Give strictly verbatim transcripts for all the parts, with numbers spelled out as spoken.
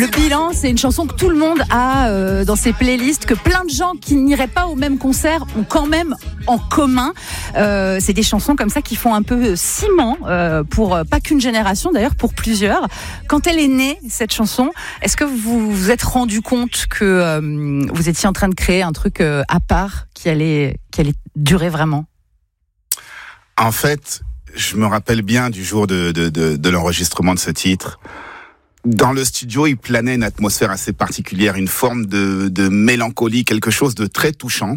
Le bilan, c'est une chanson que tout le monde a euh, dans ses playlists, que plein de gens qui n'iraient pas au même concert ont quand même en commun. Euh, c'est des chansons comme ça qui font un peu ciment euh, pour pas qu'une génération, d'ailleurs pour plusieurs. Quand elle est née, cette chanson, est-ce que vous vous êtes rendu compte que euh, vous étiez en train de créer un truc euh, à part qui allait, qui allait durer vraiment ? En fait, je me rappelle bien du jour de, de, de, de l'enregistrement de ce titre. Dans le studio, il planait une atmosphère assez particulière, une forme de, de mélancolie, quelque chose de très touchant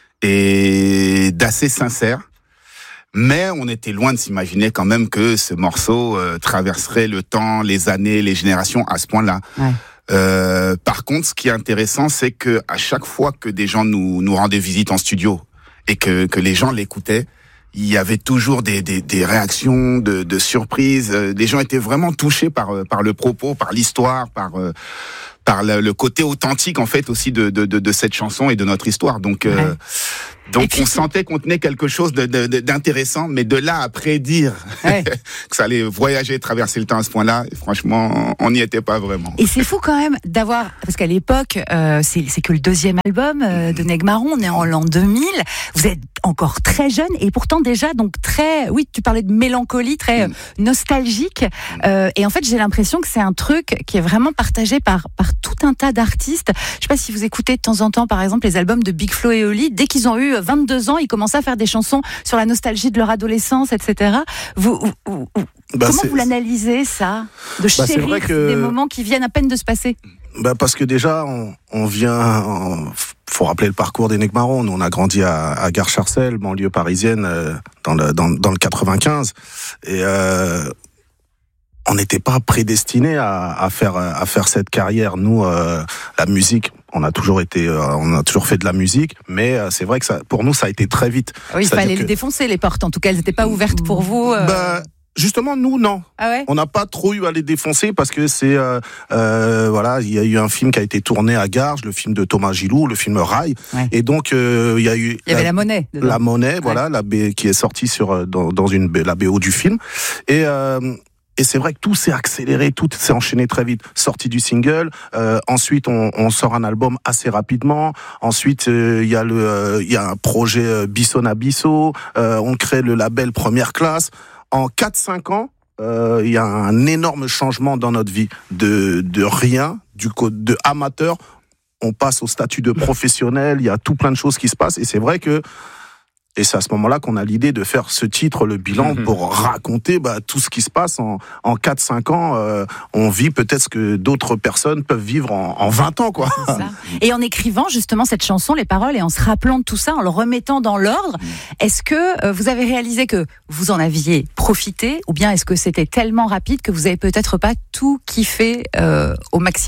et d'assez sincère. Mais on était loin de s'imaginer quand même que ce morceau euh, traverserait le temps, les années, les générations à ce point-là. Ouais. Euh, par contre, ce qui est intéressant, c'est que à chaque fois que des gens nous, nous rendaient visite en studio et que, que les gens l'écoutaient, il y avait toujours des, des, des réactions de, de surprise. Les gens étaient vraiment touchés par, par le propos, par l'histoire, par, par le, le côté authentique en fait aussi de, de, de, de cette chanson et de notre histoire. Donc, ouais. euh, donc puis, on sentait qu'on tenait quelque chose de, de, de, d'intéressant, mais de là à prédire ouais. que ça allait voyager, traverser le temps à ce point-là, franchement, on n'y était pas vraiment. Et c'est fou quand même d'avoir, parce qu'à l'époque, euh, c'est, c'est que le deuxième album euh, de Neg Marron, on est en l'an deux mille. Vous êtes encore très jeune et pourtant déjà donc très, oui, tu parlais de mélancolie, très euh, nostalgique. Euh, et en fait, j'ai l'impression que c'est un truc qui est vraiment partagé par par tout un tas d'artistes. Je sais pas si vous écoutez de temps en temps, par exemple, les albums de Big Flo et Oli. Dès qu'ils ont eu vingt-deux ans, ils commençaient à faire des chansons sur la nostalgie de leur adolescence, et cetera. Vous, vous, vous bah comment vous l'analysez ça, de bah chérir que... des moments qui viennent à peine de se passer? Bah parce que déjà, on, on vient, on, faut rappeler le parcours des Neg Marron. Nous, on a grandi à, à Gare-Charcel, banlieue parisienne, euh, dans le dans, dans le quatre-vingt-quinze, et euh, on n'était pas prédestinés à, à faire à faire cette carrière. Nous, euh, la musique, on a toujours été, euh, on a toujours fait de la musique, mais euh, c'est vrai que ça, pour nous, ça a été très vite. Oui, il fallait que... les défoncer les portes. En tout cas, elles n'étaient pas ouvertes pour vous. Euh... Bah, Justement, nous, non. Ah ouais. On n'a pas trop eu à les défoncer parce que c'est, euh, euh, voilà, il y a eu un film qui a été tourné à Garges, le film de Thomas Gilou, le film Rail. Ouais. Et donc, euh, il y a eu. Il y avait la monnaie. Dedans. La monnaie, ouais. Voilà, la B, qui est sortie sur, dans, dans une, la B O du film. Et, euh, Et c'est vrai que tout s'est accéléré, tout s'est enchaîné très vite. Sortie du single, euh, ensuite on, on sort un album assez rapidement. Ensuite il euh, y a le, il euh, y a un projet euh, Bisson à Bissot. Euh, on crée le label Première Classe. En quatre cinq ans, il euh, y a un énorme changement dans notre vie. De, de rien, du code de amateur, on passe au statut de professionnel. Il y a tout plein de choses qui se passent. Et c'est vrai que Et c'est à ce moment-là qu'on a l'idée de faire ce titre, le bilan, mmh. pour raconter bah, tout ce qui se passe en, en quatre cinq ans. Euh, on vit peut-être ce que d'autres personnes peuvent vivre en, en vingt ans, quoi. C'est ça. Et en écrivant justement cette chanson, les paroles, et en se rappelant de tout ça, en le remettant dans l'ordre, est-ce que euh, vous avez réalisé que vous en aviez profité, ou bien est-ce que c'était tellement rapide que vous avez peut-être pas tout kiffé euh, au maximum ?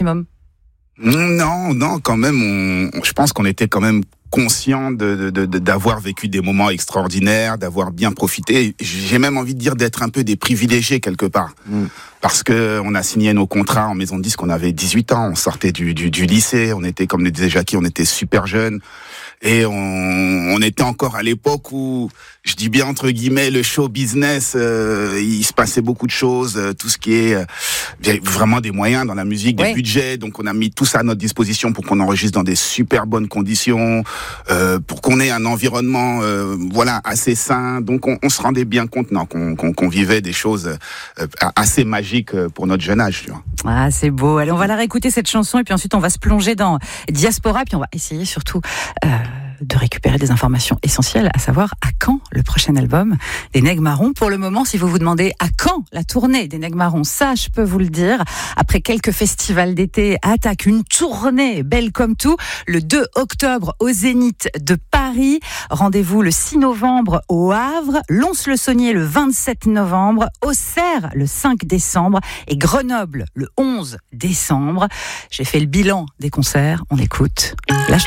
Non, non, quand même, on, je pense qu'on était quand même conscient de, de, de, d'avoir vécu des moments extraordinaires, d'avoir bien profité. J'ai même envie de dire d'être un peu des privilégiés quelque part. Mm. Parce que on a signé nos contrats en maison de disque, on avait dix-huit ans, on sortait du, du, du lycée, on était, comme le disait Jackie, on était super jeunes. Et on, on était encore à l'époque où, je dis bien entre guillemets, le show business, euh, il se passait beaucoup de choses, euh, tout ce qui est euh, vraiment des moyens dans la musique, des oui. budgets. Donc on a mis tout ça à notre disposition pour qu'on enregistre dans des super bonnes conditions, euh, pour qu'on ait un environnement, euh, voilà, assez sain. Donc on, on se rendait bien compte, non, qu'on, qu'on, qu'on vivait des choses euh, assez magiques pour notre jeune âge, tu vois. Ah, c'est beau. Allez, on va la réécouter cette chanson et puis ensuite on va se plonger dans Diaspora, puis on va essayer surtout euh, de récupérer des informations essentielles, à savoir à quand le prochain album des Neg Marron. Pour le moment, si vous vous demandez à quand la tournée des Neg Marron, ça je peux vous le dire. Après quelques festivals d'été, attaque une tournée belle comme tout. Le deux octobre au Zénith de Paris. Rendez-vous le six novembre au Havre, Lons-le-Saunier le vingt-sept novembre, Auxerre le cinq décembre et Grenoble le onze décembre. J'ai fait le bilan des concerts. On écoute la chanson.